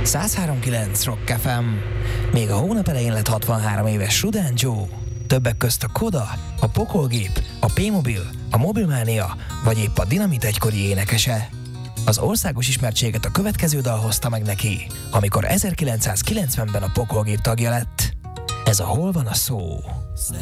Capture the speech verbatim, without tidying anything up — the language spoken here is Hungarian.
száz három kilenc Rock ef em. Még a hónap elején lett hatvanhárom éves Rudán Joe. Többek közt a Koda, a Pokolgép, a P-Mobil, a Mobilmania, vagy épp a Dinamit egykori énekese. Az országos ismertséget a következő dal hozta meg neki, amikor ezerkilencszázkilencvenben a Pokolgép tagja lett. Ez a Hol van a szó?